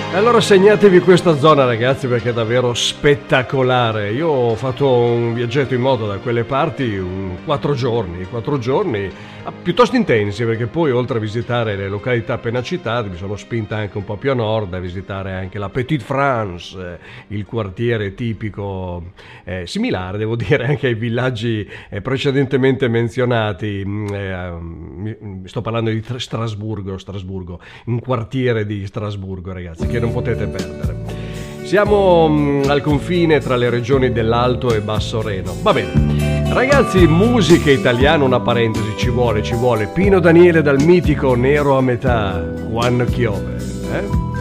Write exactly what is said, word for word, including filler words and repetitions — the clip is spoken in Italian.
Allora segnatevi questa zona, ragazzi, perché è davvero spettacolare. Io ho fatto un viaggetto in moto da quelle parti, un, quattro giorni, quattro giorni ah, piuttosto intensi, perché poi oltre a visitare le località appena citate mi sono spinta anche un po' più a nord a visitare anche la Petite France, eh, il quartiere tipico, eh, similare devo dire anche ai villaggi eh, precedentemente menzionati. Mm, eh, mi- sto parlando di Tr- Strasburgo, Strasburgo, un quartiere di Strasburgo, ragazzi, che non potete perdere. Siamo mh, al confine tra le regioni dell'Alto e Basso Reno. Va bene. Ragazzi, musica italiana, una parentesi, ci vuole, ci vuole. Pino Daniele dal mitico Nero a metà, Juan Chiove. Eh?